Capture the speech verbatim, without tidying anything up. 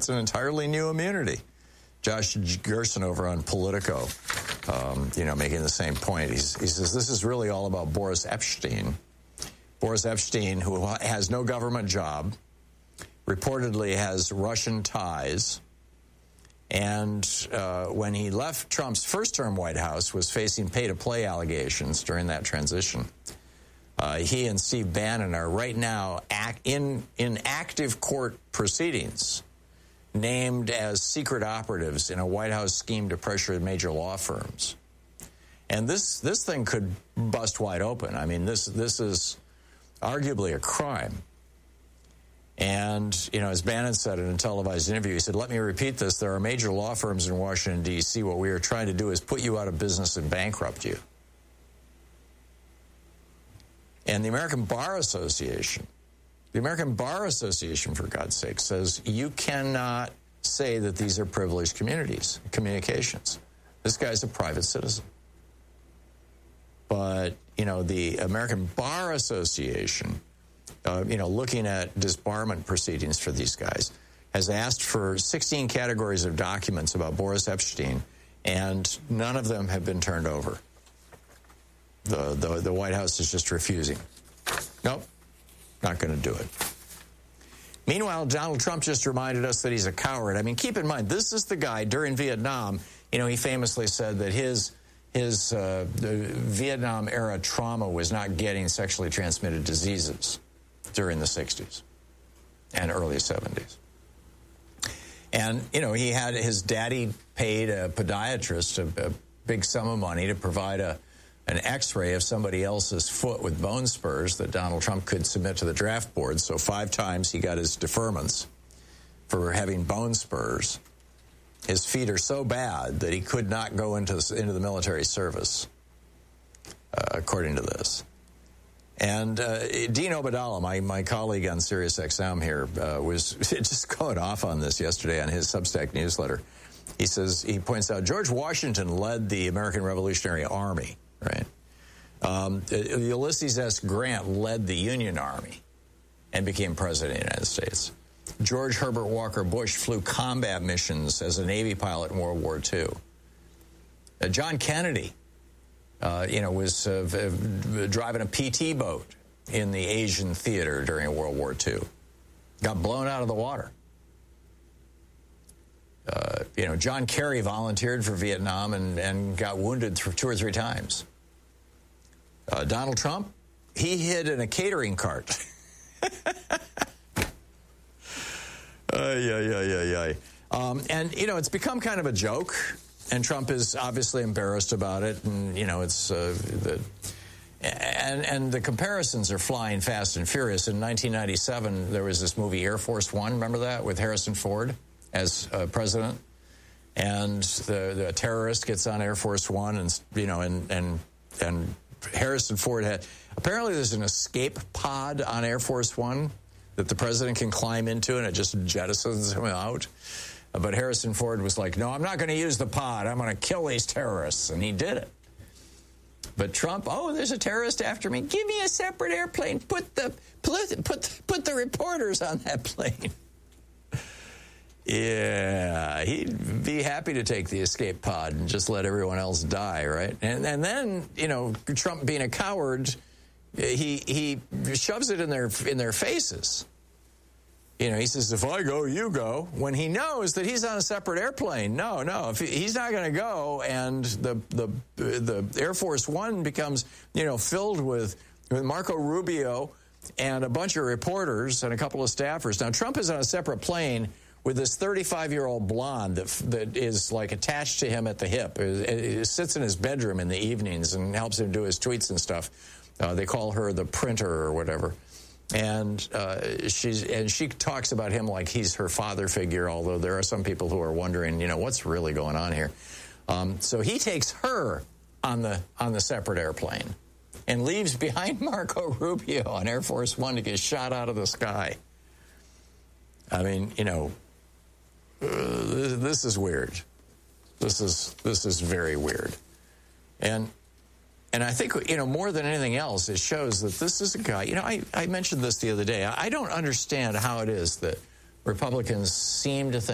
that's an entirely new immunity. Josh Gerson over on Politico, um, you know, making the same point. He's, he says this is really all about Boris Epshteyn. Boris Epshteyn, who has no government job, reportedly has Russian ties, and uh, when he left Trump's first-term White House, was facing pay-to-play allegations during that transition. Uh, he and Steve Bannon are right now act in, in active court proceedings, named as secret operatives in a White House scheme to pressure major law firms. And this this thing could bust wide open. I mean, this this is arguably a crime. And, you know, as Bannon said in a televised interview, he said, let me repeat this. There are major law firms in Washington, D C What we are trying to do is put you out of business and bankrupt you. And the American Bar Association, the American Bar Association, for God's sake, says you cannot say that these are privileged communities, communications. This guy's a private citizen. But, you know, the American Bar Association, uh, you know, looking at disbarment proceedings for these guys, has asked for sixteen categories of documents about Boris Epshteyn, and none of them have been turned over. The, the, the White House is just refusing. Nope, not going to do it. Meanwhile, Donald Trump just reminded us that he's a coward. I mean, keep in mind, this is the guy during Vietnam. You know, he famously said that his his uh, Vietnam-era trauma was not getting sexually transmitted diseases during the sixties and early seventies. And, you know, he had his daddy paid a podiatrist a, a big sum of money to provide a an x-ray of somebody else's foot with bone spurs that Donald Trump could submit to the draft board. So five times he got his deferments for having bone spurs. His feet are so bad that he could not go into, into the military service, uh, according to this. And uh, Dean Obeidallah, my, my colleague on Sirius X M here, uh, was just going off on this yesterday on his Substack newsletter. He says, he points out, George Washington led the American Revolutionary Army. Right. Um, Ulysses S. Grant led the Union Army and became president of the United States. George Herbert Walker Bush flew combat missions as a Navy pilot in World War Two. Uh, John Kennedy, uh, you know, was uh, v- driving a P T boat in the Asian theater during World War Two. Got blown out of the water. Uh, you know, John Kerry volunteered for Vietnam and, and got wounded th- two or three times. Uh, Donald Trump, he hid in a catering cart. Ay, ay, ay, ay, ay. Um, and, you know, it's become kind of a joke, and Trump is obviously embarrassed about it, and, you know, it's... Uh, the, and, and the comparisons are flying fast and furious. In nineteen ninety-seven, there was this movie Air Force One, remember that, with Harrison Ford as uh, president? And the, the terrorist gets on Air Force One, and, you know, and... and, and Harrison Ford had, apparently there's an escape pod on Air Force One that the president can climb into, and it just jettisons him out. But Harrison Ford was like, no, I'm not going to use the pod. I'm going to kill these terrorists. And he did it. But Trump, oh, there's a terrorist after me. Give me a separate airplane. Put the, put, put, put the reporters on that plane. Yeah, he'd be happy to take the escape pod and just let everyone else die, right? And and then, you know, Trump being a coward, he he shoves it in their in their faces. You know, he says, if I go, you go, when he knows that he's on a separate airplane. No, no, if he, he's not going to go, and the the the Air Force One becomes, you know, filled with, with Marco Rubio and a bunch of reporters and a couple of staffers. Now, Trump is on a separate plane with this thirty-five-year-old blonde that that is, like, attached to him at the hip. It, it sits in his bedroom in the evenings and helps him do his tweets and stuff. Uh, they call her the printer or whatever. And uh, she's and she talks about him like he's her father figure, although there are some people who are wondering, you know, what's really going on here. Um, so he takes her on the on the separate airplane and leaves behind Marco Rubio on Air Force One to get shot out of the sky. I mean, you know, uh, this, this is weird. This is this is very weird. And and I think, you know, more than anything else, it shows that this is a guy, you know, I, I mentioned this the other day. I don't understand how it is that Republicans seem to think